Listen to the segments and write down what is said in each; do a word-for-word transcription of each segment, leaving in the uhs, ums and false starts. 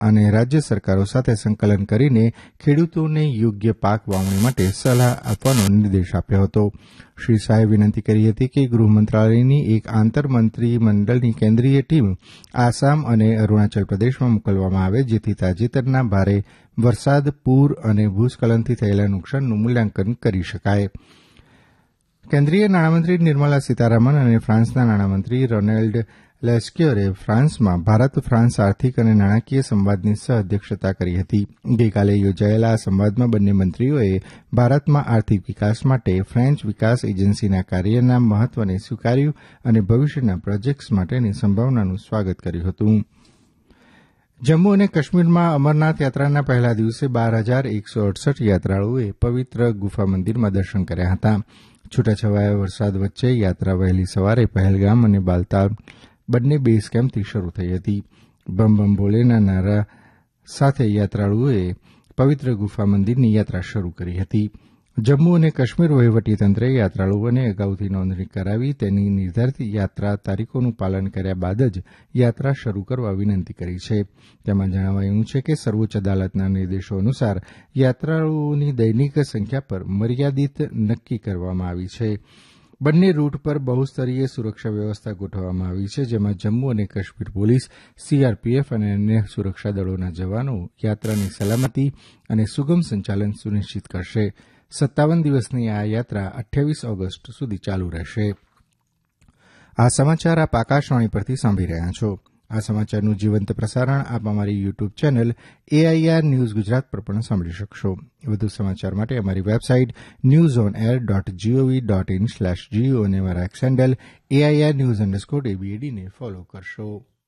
અને રાજ્ય સરકારો સાથે સંકલન કરીને ખેડૂતોને યોગ્ય પાક વાવણી માટે સલાહ આપવાનો નિર્દેશ આપ્યો હતો. શ્રી શાહે વિનંતી કરી હતી કે ગૃહ મંત્રાલયની એક આંતરમંત્રી મંડળની કેન્દ્રીય ટીમ આસામ અને અરૂણાચલ પ્રદેશમાં મોકલવામાં આવે, જેથી તાજેતરના ભારે વરસાદ, પૂર અને ભૂસ્ખલનથી થયેલા નુકસાનનું મૂલ્યાંકન કરી શકાય. કેન્દ્રીય નાણામંત્રી નિર્મલા સીતારામન અને ફ્રાન્સના નાણામંત્રી રોનેલ્ડ લેસ્ક્યોરે ફ્રાન્સમાં ભારત ફ્રાન્સ આર્થિક અને નાણાકીય સંવાદની સહ અધ્યક્ષતા કરી હતી. ગઈકાલે યોજાયેલા આ સંવાદમાં બંને મંત્રીઓએ ભારતમાં આર્થિક વિકાસ માટે ફ્રેન્ચ વિકાસ એજન્સીના કાર્યના મહત્વને સ્વીકાર્યું અને ભવિષ્યના પ્રોજેક્ટ્સ માટેની સંભાવનાનું સ્વાગત કર્યું હતું. જમ્મુ અને કાશ્મીરમાં અમરનાથ યાત્રાના પહેલા દિવસે બાર હજાર એકસો અડસઠ યાત્રાળુઓએ પવિત્ર ગુફા મંદિરમાં દર્શન કર્યા હતા. છૂટાછવાયા વરસાદ વચ્ચે યાત્રા વહેલી સવારે પહેલગામ અને બાલતાલ બંને બેઝ કેમ્પથી શરૂ થઈ હતી. બમ બમ ભોલેના નારા સાથે યાત્રાળુઓએ પવિત્ર ગુફા મંદિરની યાત્રા શરૂ કરી હતી. જમ્મુ અને કાશ્મીર વહીવટીતંત્રે યાત્રાળુઓને અગાઉથી નોંધણી કરાવી તેની નિર્ધારિત યાત્રા તારીખોનું પાલન કર્યા બાદ જ યાત્રા શરૂ કરવા વિનંતી કરી છે. તેમાં જણાવાયું છે કે સર્વોચ્ચ અદાલતના નિર્દેશો અનુસાર યાત્રાળુઓની દૈનિક સંખ્યા પર મર્યાદિત નક્કી કરવામાં આવી છે. બંને રૂટ પર બહુસ્તરીય સુરક્ષા વ્યવસ્થા ગોઠવવામાં આવી છે, જેમાં જમ્મુ અને કાશ્મીર પોલીસ, સીઆરપીએફ અને અન્ય સુરક્ષા દળોના જવાનો યાત્રાની સલામતી અને સુગમ સંચાલન સુનિશ્ચિત કરશે. સત્તાવન દિવસની આ યાત્રા અઠ્યાવીસ ઓગસ્ટ સુધી ચાલુ રહેશે. આ સમાચાર આપ આકાશવાણી પરથી સાંભળી રહ્યા છો. આ સમાચારનું જીવંત પ્રસારણ આપ અમારી YouTube channel AIR news Gujarat પર પણ સાંભળી શકશો. વધુ સમાચાર માટે અમારી website news on air dot GOV dot in slash Jio અને અમારા x handle AIR news underscore એબીએડીને follow કરશો.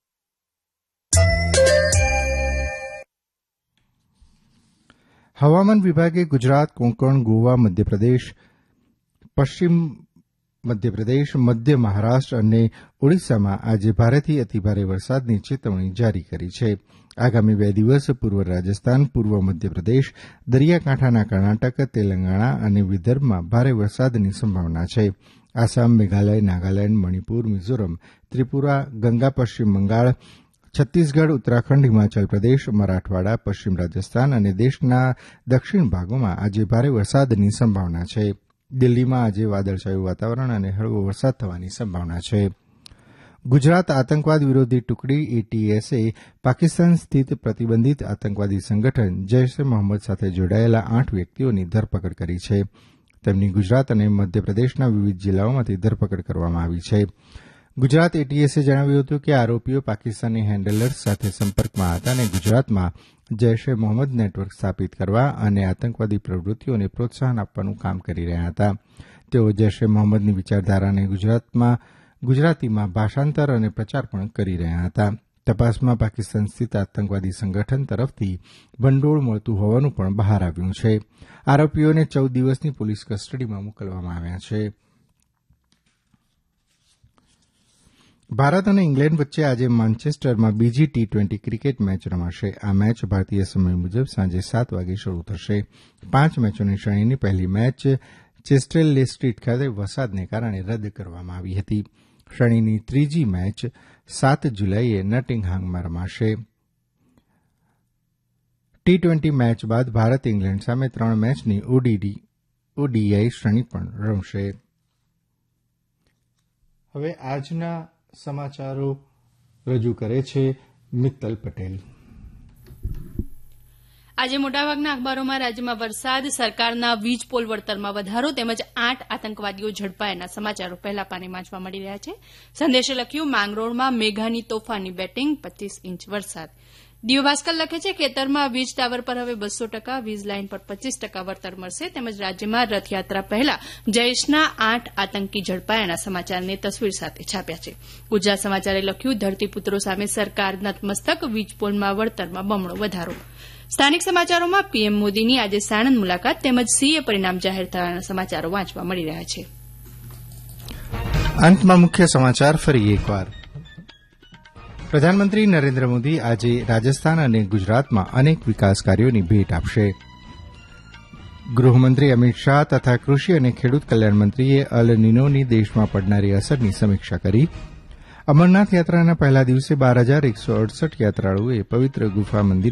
હવામાન વિભાગે ગુજરાત, કોંકણ, ગોવા, મધ્યપ્રદેશ, પશ્ચિમ મધ્યપ્રદેશ, મધ્ય મહારાષ્ટ્ર અને ઓડિશામાં આજે ભારેથી અતિભારે વરસાદની ચેતવણી જારી કરી છે. આગામી બે દિવસ પૂર્વ રાજસ્થાન, પૂર્વ મધ્યપ્રદેશ, દરિયાકાંઠાના કર્ણાટક, તેલંગાણા અને વિદર્ભમાં ભારે વરસાદની સંભાવના છે. આસામ, મેઘાલય, નાગાલેન્ડ, મણિપુર, મિઝોરમ, ત્રિપુરા, ગંગા પશ્ચિમ બંગાળ, છત્તીસગઢ, ઉત્તરાખંડ, હિમાચલ પ્રદેશ, મરાઠવાડા, પશ્ચિમ રાજસ્થાન અને દેશના દક્ષિણ ભાગોમાં આજે ભારે વરસાદની સંભાવના છે. દિલ્હીમાં આજે વાદળછાયું વાતાવરણ અને હળવો વરસાદ થવાની સંભાવના છે. ગુજરાત આતંકવાદ વિરોધી ટુકડી એટીએસે પાકિસ્તાન સ્થિત પ્રતિબંધિત આતંકવાદી સંગઠન જૈશ એ મોહમ્મદ સાથે જોડાયેલા આઠ વ્યક્તિઓની ધરપકડ કરી છે. તેમની ગુજરાત અને મધ્યપ્રદેશના વિવિધ જિલ્લાઓમાંથી ધરપકડ કરવામાં આવી છે. ગુજરાત એટીએસે જણાવ્યું હતું કે આરોપીઓ પાકિસ્તાની હેન્ડલર્સ સાથે સંપર્કમાં હતા અને ગુજરાતમાં જૈશ એ મોહમ્મદ નેટવર્ક સ્થાપિત કરવા અને આતંકવાદી પ્રવૃત્તિઓને પ્રોત્સાહન આપવાનું કામ કરી રહ્યા હતા. તેઓ જૈશ એ મોહમ્મદની વિચારધારાને ગુજરાતમાં ગુજરાતીમાં ભાષાંતર અને પ્રચાર પણ કરી રહ્યા હતા. તપાસમાં પાકિસ્તાન સ્થિત આતંકવાદી સંગઠન તરફથી ભંડોળ મળતું હોવાનું પણ બહાર આવ્યું છે. આરોપીઓને ચૌદ દિવસની પોલીસ કસ્ટડીમાં મોકલવામાં આવ્યા છે. ભારત અને ઇંગ્લેન્ડ વચ્ચે આજે માન્ચેસ્ટરમાં બીજી ટી ટ્વેન્ટી ક્રિકેટ મેચ રમાશે. આ મેચ ભારતીય સમય મુજબ સાંજે સાત વાગે શરૂ થશે. પાંચ મેચોની શ્રેણીની પહેલી મેચ ચેસ્ટેલ લે સ્ટ્રીટ ખાતે વરસાદને કારણે રદ કરવામાં આવી હતી. શ્રેણીની ત્રીજી મેચ સાત જુલાઈએ નટિંગહામમાં રમાશે. ટી ટ્વેન્ટી મેચ બાદ ભારત ઇંગ્લેન્ડ સામે ત્રણ મેચની ઓડીઆઈ શ્રેણી પણ રમશે. હવે આજના સમાચારો રજૂ કરે છે મિત્તલ પટેલ. આજે મોટાભાગના અખબારોમાં રાજ્યમાં વરસાદ, સરકારના વીજ પોલ વળતરમાં વધારો તેમજ આઠ આતંકવાદીઓ ઝડપાયાના સમાચારો પહેલા પાને વાંચવા મળી રહ્યા છે. સંદેશે લખ્યું, માંગરોળમાં મેઘાની તોફાની બેટિંગ, પચીસ ઇંચ વરસાદ. દિવ્ય ભાસ્કર લખે છે, ખેતરમાં વીજ ટાવર પર હવે બસો ટકા, વીજ લાઇન પર પચીસ ટકા વળતર મળશે. તેમજ રાજ્યમાં રથયાત્રા પહેલા જૈશના આઠ આતંકી ઝડપાયાના સમાચારને તસવીર સાથે છાપ્યા છે. ગુજરાત સમાચારે લખ્યું, ધરતીપુત્રો સામે સરકાર નતમસ્તક, વીજ પોલમાં વળતરમાં બમણો વધારો. સ્થાનિક સમાચારોમાં પીએમ મોદીની આજે સાણંદ મુલાકાત તેમજ સીએ પરિણામ જાહેર થવાના સમાચારો વાંચવા મળી રહ્યા છે. અંતમાં મુખ્ય સમાચાર ફરી એકવાર. પ્રધાનમંત્રી નરેન્દ્ર મોદી આજે રાજસ્થાન અને ગુજરાતમાં અનેક વિકાસ કાર્યોની ભેટ આપશે. ગૃહમંત્રી અમિત શાહ તથા કૃષિ અને ખેડૂત કલ્યાણ મંત્રીએ અલ નિનોની દેશમાં પડનારી અસરની સમીક્ષા કરી. અમરનાથ યાત્રાના પહેલા દિવસે બાર હજાર એકસો અડસઠ યાત્રાળુઓએ પવિત્ર ગુફા મંદિર